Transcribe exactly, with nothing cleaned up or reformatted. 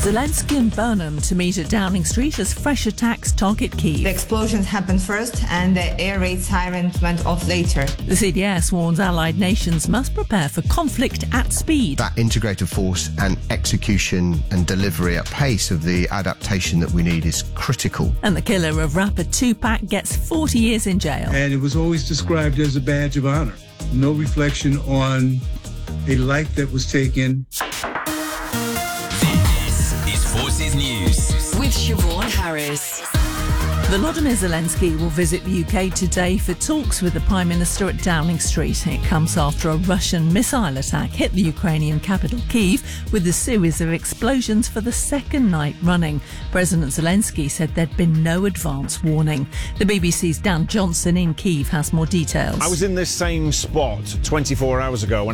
Zelensky and Burnham to meet at Downing Street as fresh attacks target Kyiv. The explosions happened first and the air raid sirens went off later. The C D S warns allied nations must prepare for conflict at speed. That integrated force and execution and delivery at pace of the adaptation that we need is critical. And the killer of rapper Tupac gets forty years in jail. And it was always described as a badge of honor. No reflection on a life that was taken. Forces News with Siobhan Harris. Volodymyr Zelensky will visit the U K today for talks with the Prime Minister at Downing Street. It comes after a Russian missile attack hit the Ukrainian capital Kyiv with a series of explosions for the second night running. President Zelensky said there'd been no advance warning. The B B C's Dan Johnson in Kyiv has more details. I was in this same spot twenty-four hours ago when